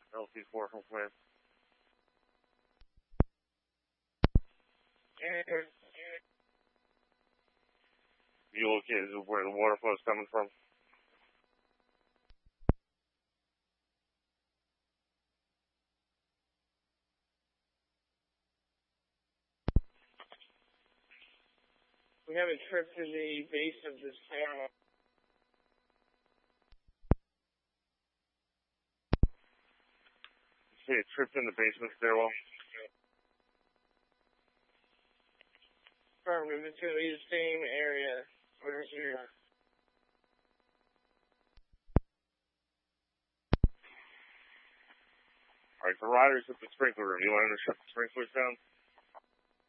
LC4 from command. You located where the water flow is coming from? We have a trip to the base of this tower. You see a trip in the basement stairwell? Affirmative, it's going to be the same area. Where's your... Alright, the riders at the sprinkler room. You want to shut the sprinklers down?